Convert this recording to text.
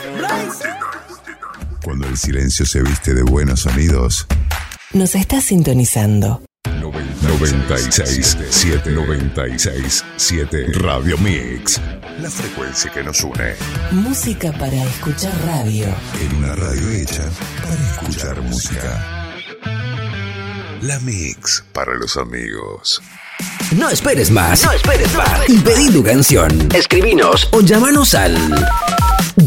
Cuando el silencio se viste de buenos sonidos, nos está sintonizando. 96.7 Radio Mix. La frecuencia que nos une. Música para escuchar radio. En una radio hecha para escuchar música. La Mix para los amigos. No esperes más. Y pedí tu canción. Escribinos o llamanos al